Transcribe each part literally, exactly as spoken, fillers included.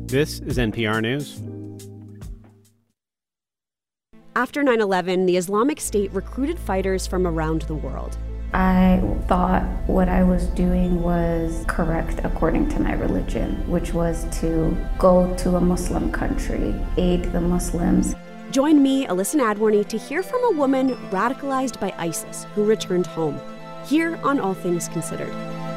This is N P R News. After nine eleven, the Islamic State recruited fighters from around the world. I thought what I was doing was correct according to my religion, which was to go to a Muslim country, aid the Muslims. Join me, Alyssa Nadworny, to hear from a woman radicalized by ISIS who returned home. Here on All Things Considered.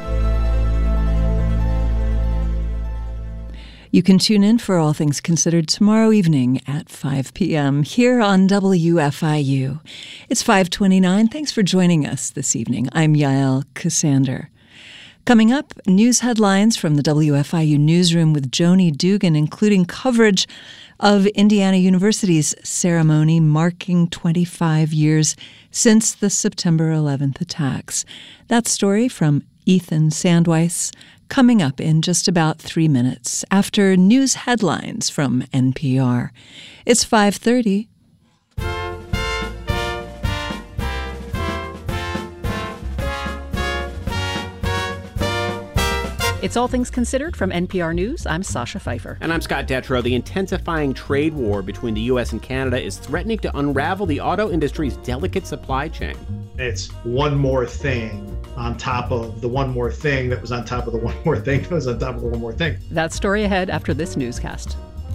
You can tune in for All Things Considered tomorrow evening at five p.m. here on W F I U. It's five twenty-nine. Thanks for joining us this evening. I'm Yael Cassander. Coming up, news headlines from the W F I U newsroom with Joni Dugan, including coverage of Indiana University's ceremony marking twenty-five years since the September eleventh attacks. That story from Ethan Sandweiss coming up in just about three minutes after news headlines from N P R. It's five thirty. It's All Things Considered from N P R News. I'm Sasha Pfeiffer. And I'm Scott Detrow. The intensifying trade war between the U S and Canada is threatening to unravel the auto industry's delicate supply chain. It's one more thing on top of the one more thing that was on top of the one more thing that was on top of the one more thing. That story ahead after this newscast.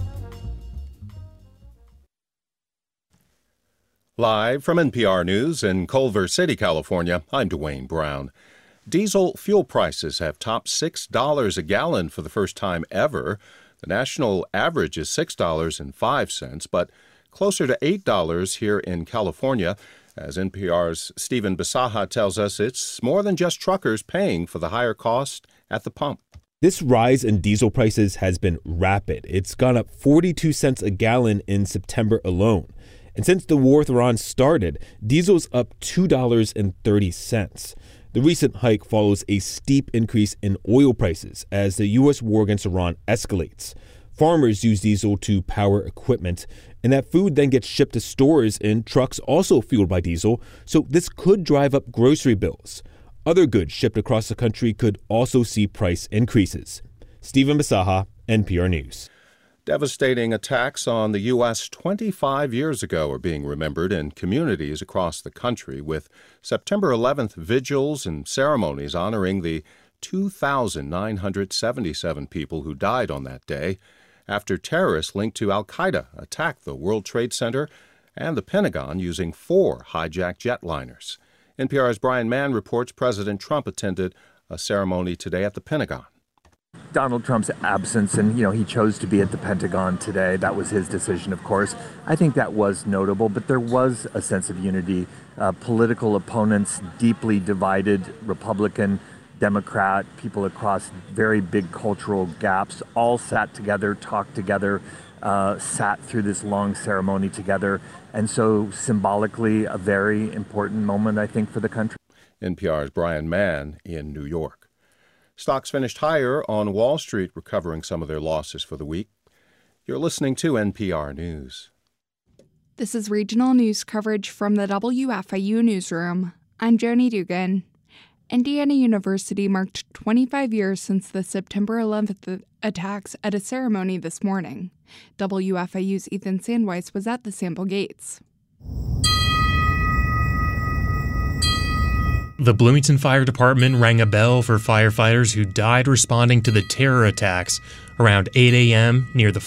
Live from N P R News in Culver City, California, I'm Dwayne Brown. Diesel fuel prices have topped six dollars a gallon for the first time ever. The national average is six dollars and five cents, but closer to eight dollars here in California. As N P R's Stephen Bisaha tells us, it's more than just truckers paying for the higher cost at the pump. This rise in diesel prices has been rapid. It's gone up forty-two cents a gallon in September alone. And since the war with Iran started, diesel's up two dollars and thirty cents. The recent hike follows a steep increase in oil prices as the U S war against Iran escalates. Farmers use diesel to power equipment, and that food then gets shipped to stores in trucks also fueled by diesel, so this could drive up grocery bills. Other goods shipped across the country could also see price increases. Stephen Bisaha, N P R News. Devastating attacks on the U S twenty-five years ago are being remembered in communities across the country, with September eleventh vigils and ceremonies honoring the two thousand nine hundred seventy-seven people who died on that day after terrorists linked to al-Qaeda attacked the World Trade Center and the Pentagon using four hijacked jetliners. N P R's Brian Mann reports President Trump attended a ceremony today at the Pentagon. Donald Trump's absence, and, you know, he chose to be at the Pentagon today. That was his decision, of course. I think that was notable, but there was a sense of unity. Uh, political opponents, deeply divided, Republican, Democrat, people across very big cultural gaps, all sat together, talked together, uh, sat through this long ceremony together. And so symbolically, a very important moment, I think, for the country. N P R's Brian Mann in New York. Stocks finished higher on Wall Street, recovering some of their losses for the week. You're listening to N P R News. This is regional news coverage from the W F I U newsroom. I'm Joni Dugan. Indiana University marked twenty-five years since the September eleventh attacks at a ceremony this morning. W F I U's Ethan Sandweiss was at the Sample Gates. The Bloomington Fire Department rang a bell for firefighters who died responding to the terror attacks around eight a.m. near the